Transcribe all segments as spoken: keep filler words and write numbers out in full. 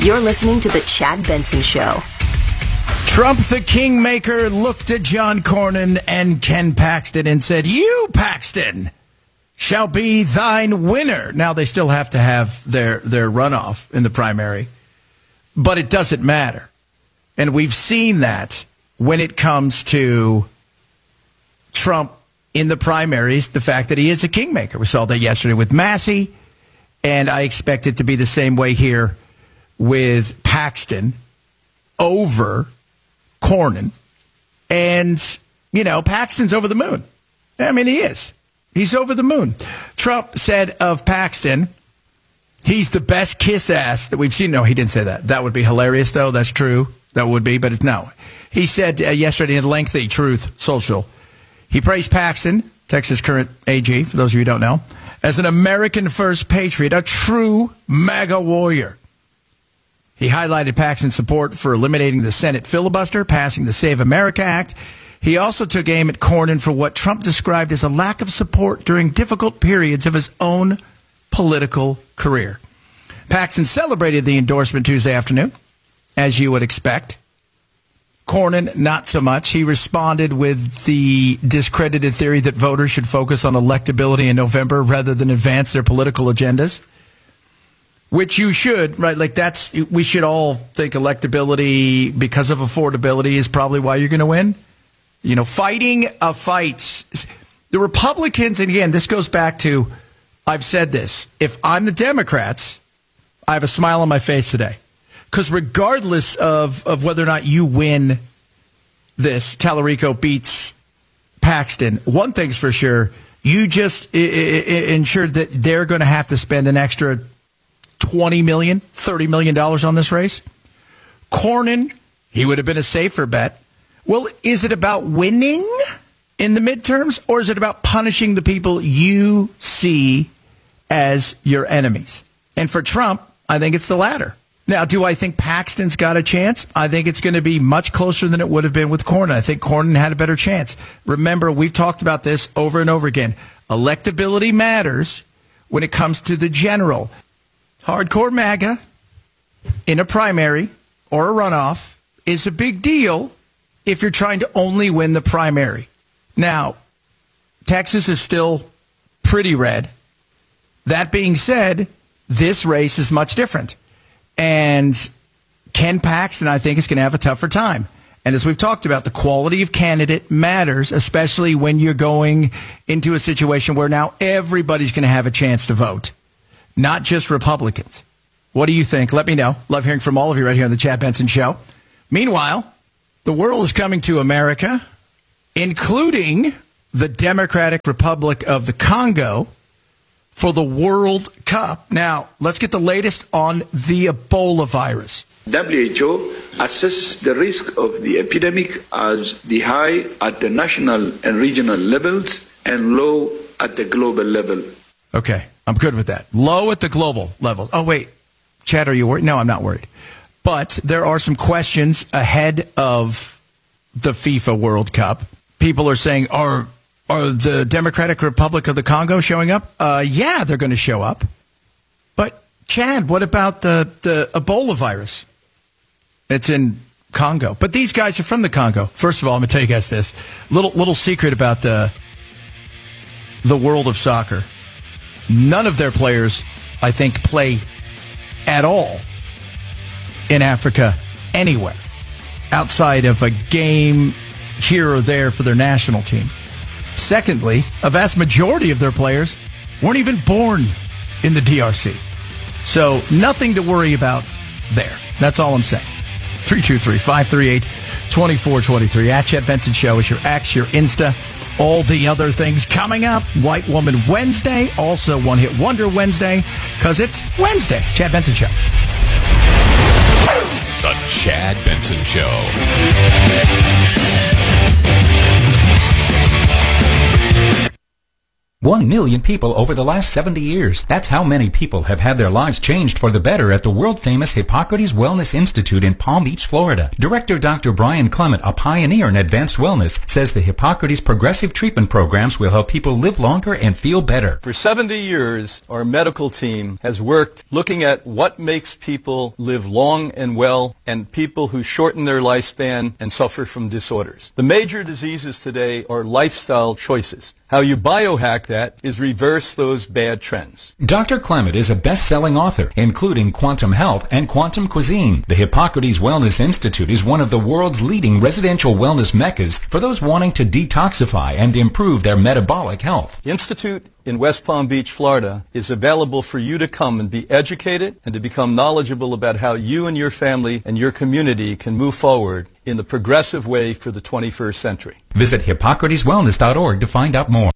You're listening to The Chad Benson Show. Trump the Kingmaker looked at John Cornyn and Ken Paxton and said, "You, Paxton, shall be thine winner." Now, they still have to have their, their runoff in the primary, but it doesn't matter. And we've seen that when it comes to Trump in the primaries, the fact that he is a kingmaker. We saw that yesterday with Massey, and I expect it to be the same way here with Paxton over Cornyn. And, you know, Paxton's over the moon. I mean, he is. He's over the moon. Trump said of Paxton, he's the best kiss ass that we've seen. No, he didn't say that. That would be hilarious, though. That's true. That would be, but it's no. He said uh, yesterday in Lengthy Truth Social, he praised Paxton, Texas current A G, for those of you who don't know, as an American first patriot, a true MAGA warrior. He highlighted Paxton's support for eliminating the Senate filibuster, passing the Save America Act. He also took aim at Cornyn for what Trump described as a lack of support during difficult periods of his own political career. Paxton celebrated the endorsement Tuesday afternoon, as you would expect. Cornyn, not so much. He responded with the discredited theory that voters should focus on electability in November rather than advance their political agendas. Which you should, right? Like that's, we should all think electability because of affordability is probably why you're going to win. You know, fighting a fight. The Republicans, and again, this goes back to, I've said this, if I'm the Democrats, I have a smile on my face today. Because regardless of, of whether or not you win this, Tallarico beats Paxton, one thing's for sure, you just I- I- ensured that they're going to have to spend an extra twenty million dollars, thirty million dollars on this race. Cornyn, he would have been a safer bet. Well, is it about winning in the midterms, or is it about punishing the people you see as your enemies? And for Trump, I think it's the latter. Now, do I think Paxton's got a chance? I think it's going to be much closer than it would have been with Cornyn. I think Cornyn had a better chance. Remember, we've talked about this over and over again. Electability matters when it comes to the general. Hardcore MAGA in a primary or a runoff is a big deal if you're trying to only win the primary. Now, Texas is still pretty red. That being said, this race is much different. And Ken Paxton, I think, is going to have a tougher time. And as we've talked about, the quality of candidate matters, especially when you're going into a situation where now everybody's going to have a chance to vote, not just Republicans. What do you think? Let me know. Love hearing from all of you right here on the Chad Benson Show. Meanwhile, the world is coming to America, including the Democratic Republic of the Congo, for the World Cup. Now, let's get the latest on the Ebola virus. W H O assesses the risk of the epidemic as the high at the national and regional levels and low at the global level. Okay, I'm good with that. Low at the global level. Oh, wait. Chad, are you worried? No, I'm not worried. But there are some questions ahead of the FIFA World Cup. People are saying, are are the Democratic Republic of the Congo showing up? Uh, yeah, they're going to show up. But, Chad, what about the, the Ebola virus? It's in Congo. But these guys are from the Congo. First of all, I'm going to tell you guys this. Little little secret about the the world of soccer. None of their players, I think, play at all in Africa anywhere outside of a game here or there for their national team. Secondly, a vast majority of their players weren't even born in the D R C. So nothing to worry about there. That's all I'm saying. three two three, five three eight, two four two three. At Chad Benson Show is your X, your Insta. All the other things coming up. White Woman Wednesday. Also One Hit Wonder Wednesday. Because it's Wednesday. Chad Benson Show. The Chad Benson Show. One million people over the last seventy years. That's how many people have had their lives changed for the better at the world-famous Hippocrates Wellness Institute in Palm Beach, Florida. Director Doctor Brian Clement, a pioneer in advanced wellness, says the Hippocrates Progressive Treatment Programs will help people live longer and feel better. For seventy years, our medical team has worked looking at what makes people live long and well and people who shorten their lifespan and suffer from disorders. The major diseases today are lifestyle choices. How you biohack that is reverse those bad trends. Doctor Clement is a best-selling author, including Quantum Health and Quantum Cuisine. The Hippocrates Wellness Institute is one of the world's leading residential wellness meccas for those wanting to detoxify and improve their metabolic health. The Institute in West Palm Beach, Florida, is available for you to come and be educated and to become knowledgeable about how you and your family and your community can move forward in the progressive way for the twenty-first century. Visit Hippocrates Wellness dot org to find out more.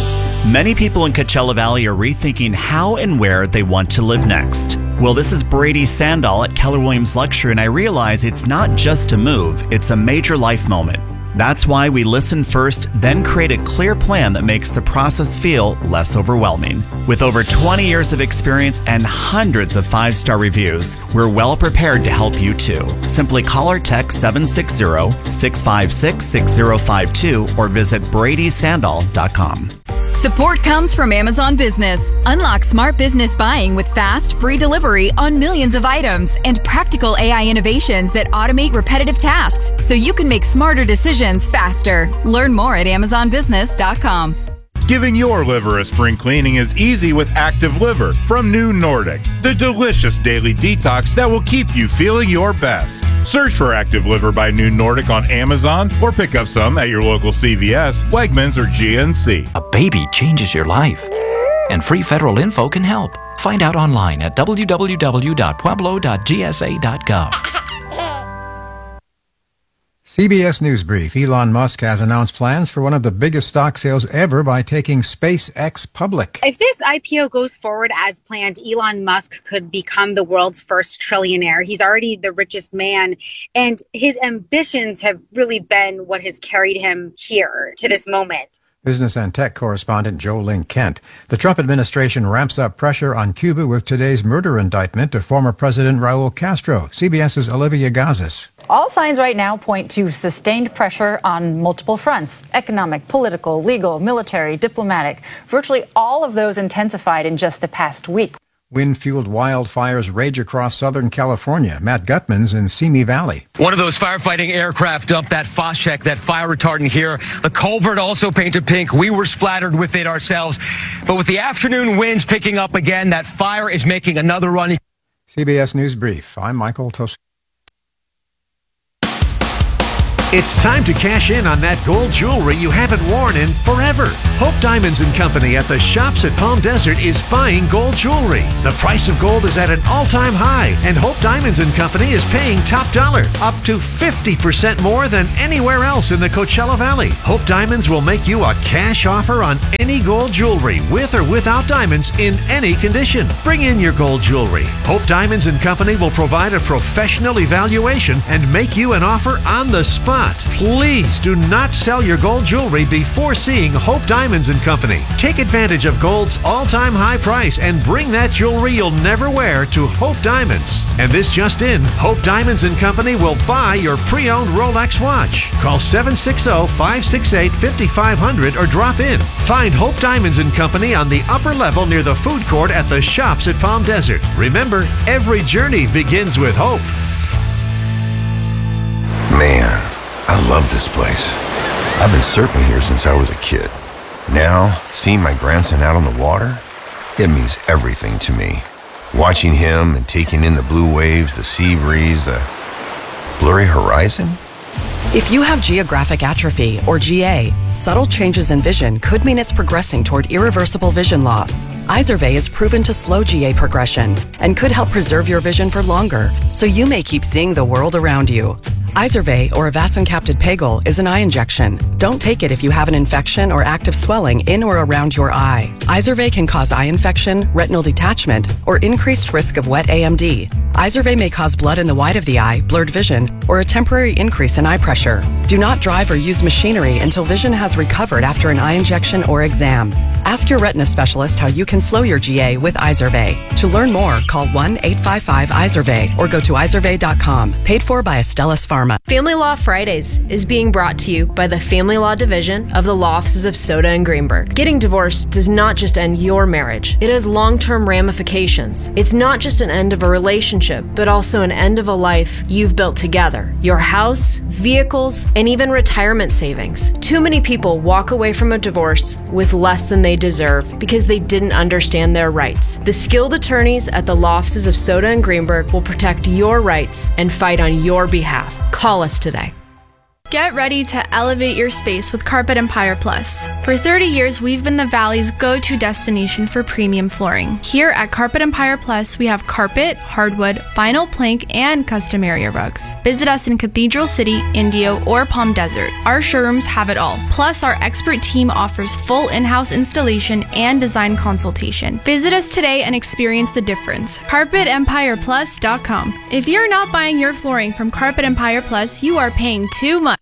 Many people in Coachella Valley are rethinking how and where they want to live next. Well, this is Brady Sandall at Keller Williams Luxury, and I realize it's not just a move, it's a major life moment. That's why we listen first, then create a clear plan that makes the process feel less overwhelming. With over twenty years of experience and hundreds of five-star reviews, we're well prepared to help you too. Simply call or text seven six zero, six five six, six zero five two or visit Brady Sandall dot com. Support comes from Amazon Business. Unlock smart business buying with fast, free delivery on millions of items and practical A I innovations that automate repetitive tasks so you can make smarter decisions faster. Learn more at Amazon Business dot com. Giving your liver a spring cleaning is easy with Active Liver from New Nordic, the delicious daily detox that will keep you feeling your best. Search for Active Liver by New Nordic on Amazon or pick up some at your local C V S, Wegmans, or G N C. A baby changes your life, and free federal info can help. Find out online at w w w dot pueblo dot g s a dot gov. C B S News Brief. Elon Musk has announced plans for one of the biggest stock sales ever by taking SpaceX public. If this I P O goes forward as planned, Elon Musk could become the world's first trillionaire. He's already the richest man, and his ambitions have really been what has carried him here to this moment. Business and tech correspondent Joe Ling Kent. The Trump administration ramps up pressure on Cuba with today's murder indictment of former President Raul Castro. CBS's Olivia Gazis. All signs right now point to sustained pressure on multiple fronts: economic, political, legal, military, diplomatic. Virtually all of those intensified in just the past week. Wind-fueled wildfires rage across Southern California. Matt Gutman's in Simi Valley. One of those firefighting aircraft dumped that Phosgene, that fire retardant here. The culvert also painted pink. We were splattered with it ourselves. But with the afternoon winds picking up again, that fire is making another run. C B S News Brief. I'm Michael Tos. It's time to cash in on that gold jewelry you haven't worn in forever. Hope Diamonds and Company at the Shops at Palm Desert is buying gold jewelry. The price of gold is at an all-time high, and Hope Diamonds and Company is paying top dollar, up to fifty percent more than anywhere else in the Coachella Valley. Hope Diamonds will make you a cash offer on any gold jewelry, with or without diamonds, in any condition. Bring in your gold jewelry. Hope Diamonds and Company will provide a professional evaluation and make you an offer on the spot. Please do not sell your gold jewelry before seeing Hope Diamonds and Company. Take advantage of gold's all-time high price and bring that jewelry you'll never wear to Hope Diamonds. And this just in, Hope Diamonds and Company will buy your pre-owned Rolex watch. Call seven six zero, five six eight, five five zero zero or drop in. Find Hope Diamonds and Company on the upper level near the food court at the Shops at Palm Desert. Remember, every journey begins with hope. Man, I love this place. I've been surfing here since I was a kid. Now, seeing my grandson out on the water, it means everything to me. Watching him and taking in the blue waves, the sea breeze, the blurry horizon. If you have geographic atrophy, or G A, subtle changes in vision could mean it's progressing toward irreversible vision loss. Izervay is proven to slow G A progression and could help preserve your vision for longer, so you may keep seeing the world around you. Izervay, or avacincaptad pegol, is an eye injection. Don't take it if you have an infection or active swelling in or around your eye. Izervay can cause eye infection, retinal detachment, or increased risk of wet A M D. Izervay may cause blood in the white of the eye, blurred vision, or a temporary increase in eye pressure. Do not drive or use machinery until vision has recovered after an eye injection or exam. Ask your retina specialist how you can slow your G A with Izervay. To learn more, call one eight five five Izervay or go to izervay dot com. Paid for by Astellas Pharma. Family Law Fridays is being brought to you by the Family Law Division of the Law Offices of Soda and Greenberg. Getting divorced does not just end your marriage. It has long-term ramifications. It's not just an end of a relationship, but also an end of a life you've built together. Your house, vehicles, and even retirement savings. Too many people walk away from a divorce with less than they deserve because they didn't understand their rights. The skilled attorneys at the Law Offices of Soda and Greenberg will protect your rights and fight on your behalf. Call us today. Get ready to elevate your space with Carpet Empire Plus. For thirty years, we've been the Valley's go-to destination for premium flooring. Here at Carpet Empire Plus, we have carpet, hardwood, vinyl plank, and custom area rugs. Visit us in Cathedral City, Indio, or Palm Desert. Our showrooms have it all. Plus, our expert team offers full in-house installation and design consultation. Visit us today and experience the difference. carpet empire plus dot com. If you're not buying your flooring from Carpet Empire Plus, you are paying too much.